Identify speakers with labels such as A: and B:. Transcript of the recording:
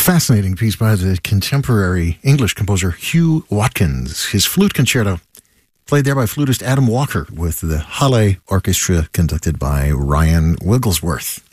A: Fascinating piece by the contemporary English composer Hugh Watkins. His flute concerto played there by flutist Adam Walker with the Halle Orchestra conducted by Ryan Wigglesworth.